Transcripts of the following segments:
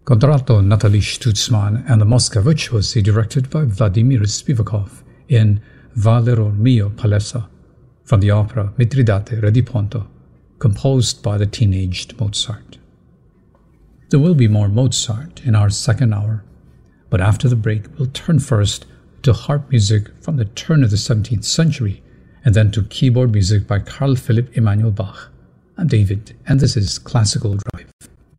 Contralto Natalie Stutzman and the Mosca Virtuosi directed by Vladimir Spivakov in Va l'error mio palesa from the opera Mitridate Re di Ponto, composed by the teenaged Mozart. There will be more Mozart in our second hour, but after the break we'll turn first to harp music from the turn of the 17th century and then to keyboard music by Carl Philipp Emanuel Bach. I'm David, and this is Classical Drive.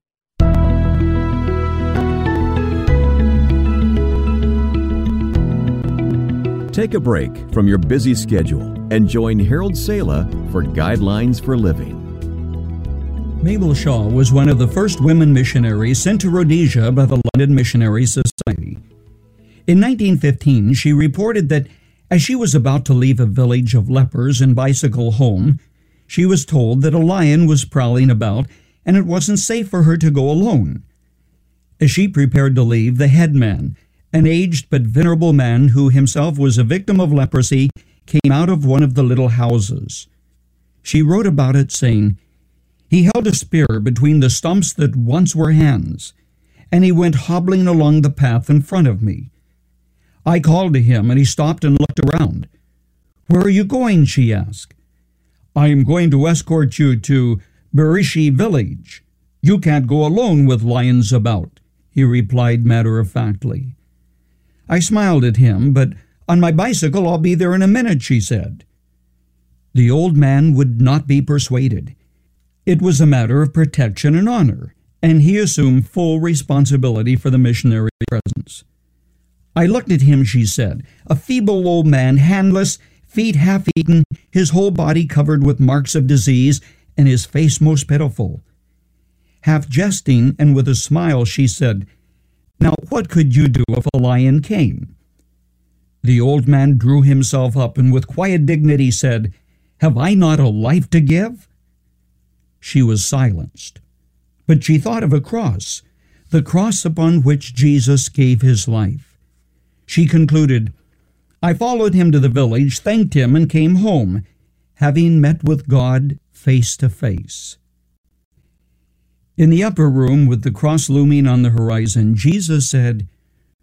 Take a break from your busy schedule and join Harold Sala for Guidelines for Living. Mabel Shaw was one of the first women missionaries sent to Rhodesia by the London Missionary Society. In 1915, she reported that as she was about to leave a village of lepers and bicycle home, she was told that a lion was prowling about and it wasn't safe for her to go alone. As she prepared to leave, the headman, an aged but venerable man who himself was a victim of leprosy, came out of one of the little houses. She wrote about it, saying, "He held a spear between the stumps that once were hands, and he went hobbling along the path in front of me. I called to him, and he stopped and looked around. 'Where are you going?' she asked. 'I am going to escort you to Berishi village. You can't go alone with lions about,' he replied matter-of-factly. I smiled at him, 'But on my bicycle I'll be there in a minute,' she said. The old man would not be persuaded. It was a matter of protection and honor, and he assumed full responsibility for the missionary's presence. I looked at him, she said, a feeble old man, handless, feet half-eaten, his whole body covered with marks of disease, and his face most pitiful. Half jesting and with a smile, she said, 'Now what could you do if a lion came?' The old man drew himself up and with quiet dignity said, 'Have I not a life to give?' She was silenced, but she thought of a cross, the cross upon which Jesus gave his life. She concluded, 'I followed him to the village, thanked him, and came home, having met with God face to face.' In the upper room, with the cross looming on the horizon, Jesus said,